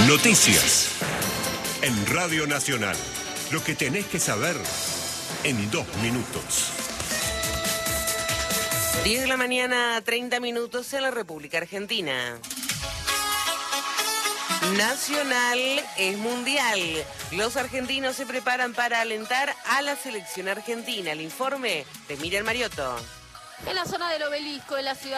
Noticias. En Radio Nacional. Lo que tenés que saber en 2 minutos. 10 de la mañana, 30 minutos en la República Argentina. Nacional es mundial. Los argentinos se preparan para alentar a la selección argentina. El informe de Miriam Mariotto. En la zona del Obelisco, en la ciudad